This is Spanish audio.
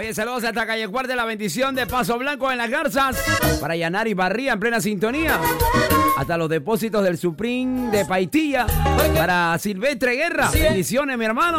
Oye, saludos hasta Calle Cuarta, la bendición de Paso Blanco en las Garzas. Para Yanari Barría en plena sintonía. Hasta los depósitos del Supreme de Paitilla. Para Silvestre Guerra. Bendiciones, mi hermano.